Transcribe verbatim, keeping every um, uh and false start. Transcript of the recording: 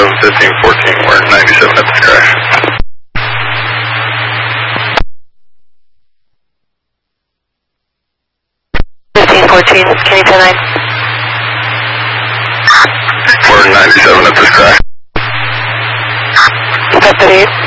seven fifteen fourteen, we're ninety-seven at this crash. fifteen fourteen, can you ten nine? We're ninety-seven at this crash. Step eight.